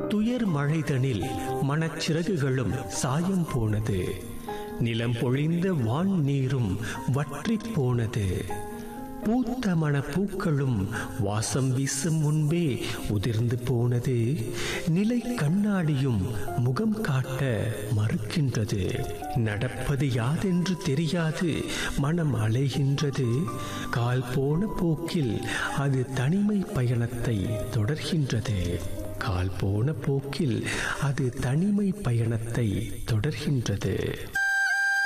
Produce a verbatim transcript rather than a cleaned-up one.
துயர் மழைதனில் மனச்சிறகுகளும் சாயம் போனது. நிலம் பொழிந்த வான் நீரும் வற்றி போனது. பூத்த மண பூக்களும் வாசம் வீசும் முன்பே உதிர்ந்து போனது. நிலை கண்ணாடியும் முகம் காட்ட மறுக்கின்றது. நடப்பது யாதென்று தெரியாது மனம் அலைகின்றது. கால் போன போக்கில் அது தனிமை பயணத்தை தொடர்கின்றது. கால் போன போக்கில் அது தனிமை பயணத்தை தொடர்கின்றது.